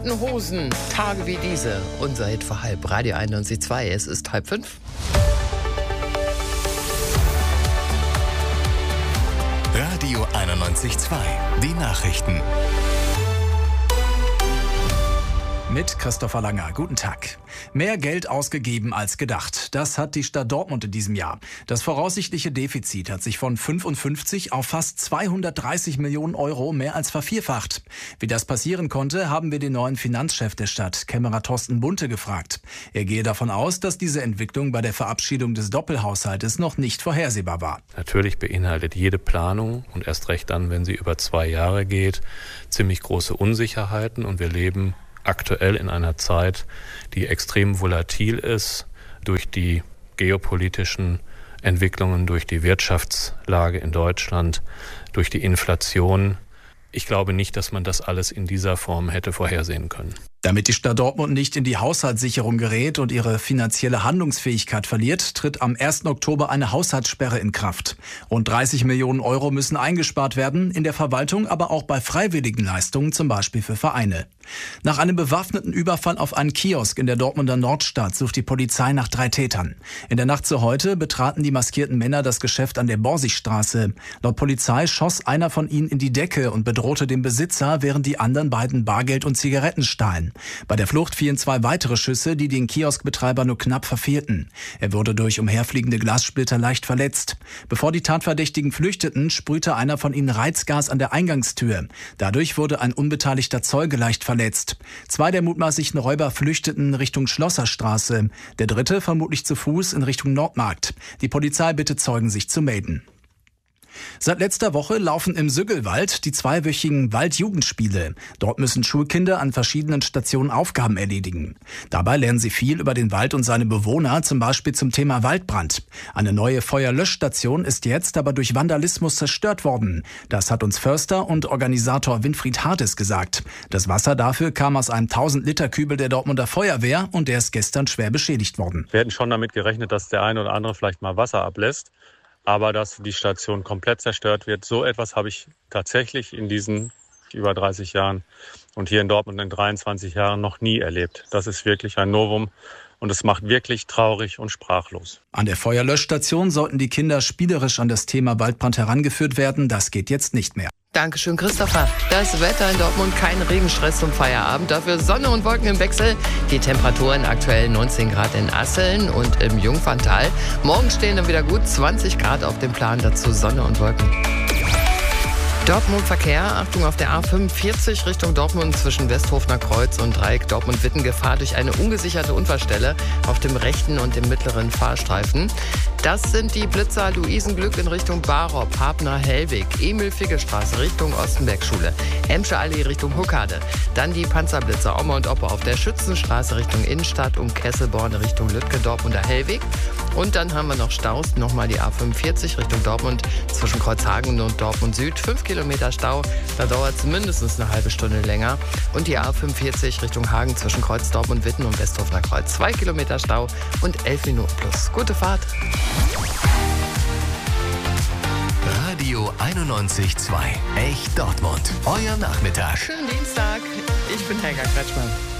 Toten Hosen, Tage wie diese. Unser Hit vor halb, Radio 91.2, es ist 4:30. Radio 91.2, die Nachrichten. Mit Christopher Langer. Guten Tag. Mehr Geld ausgegeben als gedacht. Das hat die Stadt Dortmund in diesem Jahr. Das voraussichtliche Defizit hat sich von 55 auf fast 230 Millionen Euro mehr als vervierfacht. Wie das passieren konnte, haben wir den neuen Finanzchef der Stadt, Kämmerer Thorsten Bunte, gefragt. Er gehe davon aus, dass diese Entwicklung bei der Verabschiedung des Doppelhaushaltes noch nicht vorhersehbar war. Natürlich beinhaltet jede Planung und erst recht dann, wenn sie über 2 Jahre geht, ziemlich große Unsicherheiten und wir leben aktuell in einer Zeit, die extrem volatil ist durch die geopolitischen Entwicklungen, durch die Wirtschaftslage in Deutschland, durch die Inflation. Ich glaube nicht, dass man das alles in dieser Form hätte vorhersehen können. Damit die Stadt Dortmund nicht in die Haushaltssicherung gerät und ihre finanzielle Handlungsfähigkeit verliert, tritt am 1. Oktober eine Haushaltssperre in Kraft. Rund 30 Millionen Euro müssen eingespart werden, in der Verwaltung, aber auch bei freiwilligen Leistungen, zum Beispiel für Vereine. Nach einem bewaffneten Überfall auf einen Kiosk in der Dortmunder Nordstadt sucht die Polizei nach 3 Tätern. In der Nacht zu heute betraten die maskierten Männer das Geschäft an der Borsigstraße. Laut Polizei schoss einer von ihnen in die Decke und bedrohte den Besitzer, während die anderen beiden Bargeld und Zigaretten stahlen. Bei der Flucht fielen 2 weitere Schüsse, die den Kioskbetreiber nur knapp verfehlten. Er wurde durch umherfliegende Glassplitter leicht verletzt. Bevor die Tatverdächtigen flüchteten, sprühte einer von ihnen Reizgas an der Eingangstür. Dadurch wurde ein unbeteiligter Zeuge leicht verletzt. 2 der mutmaßlichen Räuber flüchteten Richtung Schlosserstraße. Der dritte vermutlich zu Fuß in Richtung Nordmarkt. Die Polizei bittet Zeugen, sich zu melden. Seit letzter Woche laufen im Süggelwald die 2-wöchigen Waldjugendspiele. Dort müssen Schulkinder an verschiedenen Stationen Aufgaben erledigen. Dabei lernen sie viel über den Wald und seine Bewohner, zum Beispiel zum Thema Waldbrand. Eine neue Feuerlöschstation ist jetzt aber durch Vandalismus zerstört worden. Das hat uns Förster und Organisator Winfried Hartes gesagt. Das Wasser dafür kam aus einem 1000-Liter-Kübel der Dortmunder Feuerwehr und der ist gestern schwer beschädigt worden. Wir hätten schon damit gerechnet, dass der eine oder andere vielleicht mal Wasser ablässt. Aber dass die Station komplett zerstört wird, so etwas habe ich tatsächlich in diesen über 30 Jahren und hier in Dortmund in 23 Jahren noch nie erlebt. Das ist wirklich ein Novum und es macht wirklich traurig und sprachlos. An der Feuerlöschstation sollten die Kinder spielerisch an das Thema Waldbrand herangeführt werden. Das geht jetzt nicht mehr. Dankeschön, Christopher. Das Wetter in Dortmund, kein Regenstress zum Feierabend, dafür Sonne und Wolken im Wechsel. Die Temperaturen aktuell 19 Grad in Asseln und im Jungferntal. Morgen stehen dann wieder gut 20 Grad auf dem Plan, dazu Sonne und Wolken. Dortmund Verkehr, Achtung auf der A45 Richtung Dortmund zwischen Westhofener Kreuz und Dreieck Dortmund-Witten, Gefahr durch eine ungesicherte Unfallstelle auf dem rechten und dem mittleren Fahrstreifen. Das sind die Blitzer Luisenglück in Richtung Barop, Habner-Hellweg, Emil-Figge-Straße Richtung Ostenbergschule, Emscher Allee Richtung Huckade. Dann die Panzerblitzer Oma und Oppe auf der Schützenstraße Richtung Innenstadt und Kesselborn Richtung Lütke, Dortmunder Hellweg. Und dann haben wir noch Staus, nochmal die A45 Richtung Dortmund zwischen Kreuzhagen und Dortmund Süd, 5 Kilometer Stau, da dauert es mindestens eine halbe Stunde länger. Und die A45 Richtung Hagen zwischen Kreuz Dortmund Witten und Westhofener Kreuz, 2 Kilometer Stau und 11 Minuten plus. Gute Fahrt. Radio 91.2, echt Dortmund. Euer Nachmittag. Schönen Dienstag, ich bin Helga Kretschmann.